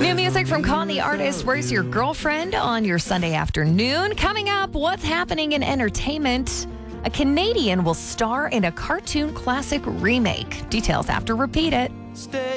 New music from Con the Artist, Where's Your Girlfriend on your Sunday afternoon. Coming up, what's happening in entertainment? A Canadian will star in a cartoon classic remake. Details after Repeat It.